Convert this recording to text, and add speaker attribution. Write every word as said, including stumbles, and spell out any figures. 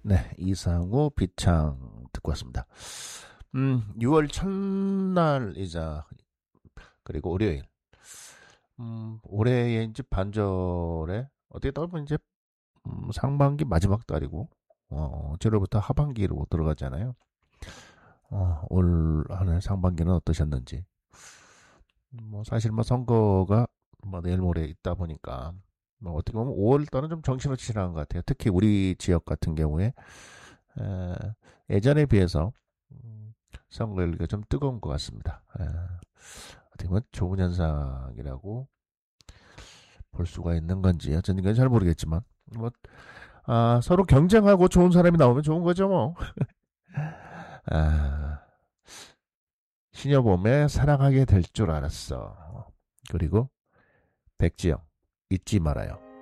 Speaker 1: 네, 이상우 비창 듣고 왔습니다. 음, 유월 첫날이자 그리고 월요일. 음, 올해의 이제 반절에 어떻게 보면 이제 음, 상반기 마지막 달이고 어, 칠월부터 하반기로 들어가잖아요. 어, 올 한해 상반기는 어떠셨는지. 뭐 사실 뭐 선거가 뭐 내일 모레 있다 보니까 뭐 어떻게 보면 오월 달은 좀 정신없이 지나간 것 같아요. 특히 우리 지역 같은 경우에 에, 예전에 비해서 음, 선거 열기가 좀 뜨거운 것 같습니다. 에, 어떻게 보면 좋은 현상이라고 볼 수가 있는 건지 어쩐지 잘 모르겠지만 뭐 아, 서로 경쟁하고 좋은 사람이 나오면 좋은 거죠 뭐. 아, 신여범의 사랑하게 될 줄 알았어. 그리고 백지영 잊지 말아요.